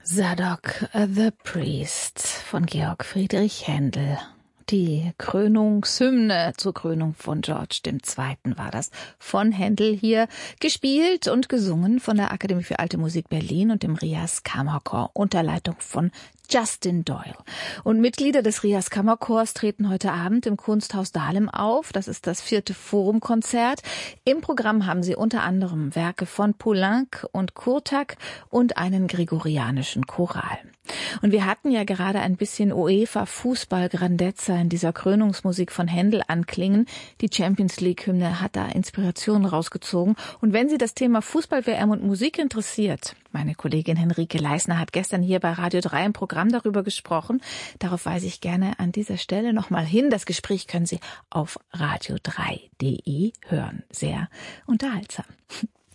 Zadok the Priest von Georg Friedrich Händel. Die Krönungshymne zur Krönung von George II. War das von Händel hier gespielt und gesungen von der Akademie für Alte Musik Berlin und dem Rias Kammerchor unter Leitung von Justin Doyle. Und Mitglieder des Rias Kammerchors treten heute Abend im Kunsthaus Dahlem auf. Das ist das 4. Forumkonzert. Im Programm haben sie unter anderem Werke von Poulenc und Kurtak und einen gregorianischen Choral. Und wir hatten ja gerade ein bisschen UEFA-Fußball-Grandezza in dieser Krönungsmusik von Händel anklingen. Die Champions-League-Hymne hat da Inspirationen rausgezogen. Und wenn Sie das Thema Fußball-WM und Musik interessiert, meine Kollegin Henrike Leisner hat gestern hier bei Radio 3 im Programm darüber gesprochen. Darauf weise ich gerne an dieser Stelle nochmal hin. Das Gespräch können Sie auf radio3.de hören. Sehr unterhaltsam.